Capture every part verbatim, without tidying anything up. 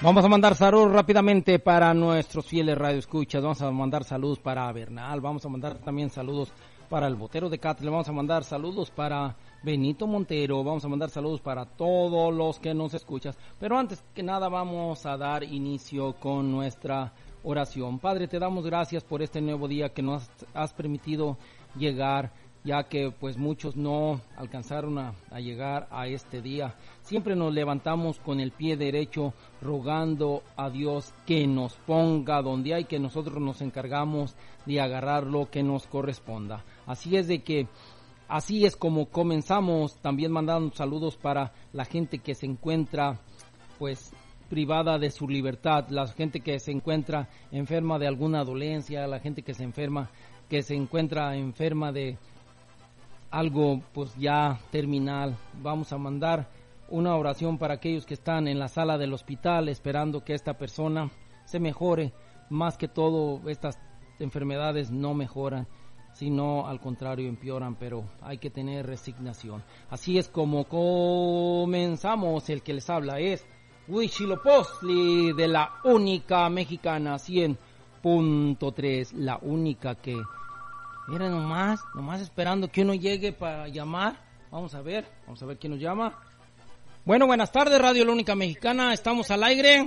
Vamos a mandar saludos rápidamente para nuestros fieles radioescuchas. Vamos a mandar saludos para Bernal. Vamos a mandar también saludos para el Botero de Catle. Vamos a mandar saludos para Benito Montero. Vamos a mandar saludos para todos los que nos escuchan. Pero antes que nada vamos a dar inicio con nuestra oración. Padre, te damos gracias por este nuevo día que nos has permitido llegar, ya que pues muchos no alcanzaron a, a llegar a este día. Siempre nos levantamos con el pie derecho, rogando a Dios que nos ponga donde hay, que nosotros nos encargamos de agarrar lo que nos corresponda. Así es de que, así es como comenzamos, también mandando saludos para la gente que se encuentra pues privada de su libertad, la gente que se encuentra enferma de alguna dolencia, la gente que se enferma, que se encuentra enferma de algo pues ya terminal. Vamos a mandar una oración para aquellos que están en la sala del hospital esperando que esta persona se mejore. Más que todo, estas enfermedades no mejoran, sino al contrario empeoran, pero hay que tener resignación. Así es como comenzamos. El que les habla es Huitzilopochtli de la única mexicana cien punto tres, la única que era nomás, nomás esperando que uno llegue para llamar. Vamos a ver, vamos a ver quién nos llama. Bueno, buenas tardes, Radio La Única Mexicana, estamos al aire.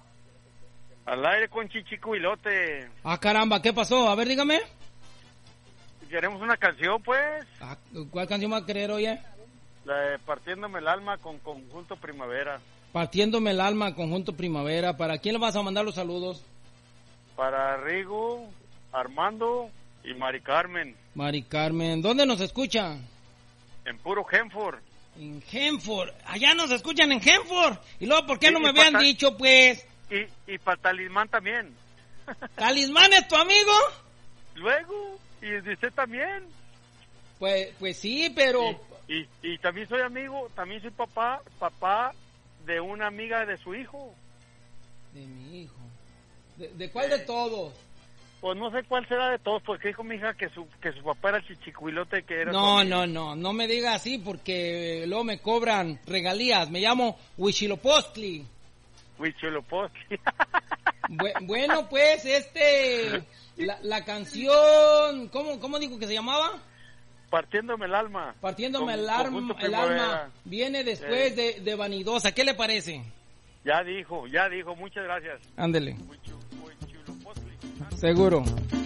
Al aire con Chichicuilote. Ah, caramba, ¿qué pasó? A ver, dígame. Queremos una canción, pues. Ah, ¿cuál canción va a querer, oye? La de Partiéndome el Alma con Conjunto Primavera. Partiéndome el Alma, Conjunto Primavera. ¿Para quién le vas a mandar los saludos? Para Rigo, Armando y Mari Carmen. Mari Carmen, ¿dónde nos escucha? En puro Henford. En Henford, allá nos escuchan en Henford. Y luego, ¿por qué y, no me y habían ta- dicho, pues? Y, y para Talismán también. ¿Talismán es tu amigo? Luego, y de usted también. Pues, pues sí, pero... Y, y, y también soy amigo, también soy papá, papá de una amiga de su hijo. De mi hijo. ¿De, de cuál de todos? Pues no sé cuál será de todos, porque dijo mi hija que su que su papá era el Chichicuilote, que era... No, no, no, no me diga así porque luego me cobran regalías. Me llamo Huitzilopochtli. Huitzilopochtli. Bu- bueno, pues, este... La, la canción... ¿Cómo, cómo dijo que se llamaba? Partiéndome el alma. Partiéndome Con, el, arma, el alma. Viene después eh. de, de Vanidosa. ¿Qué le parece? Ya dijo, ya dijo. Muchas gracias. Ándele. Seguro.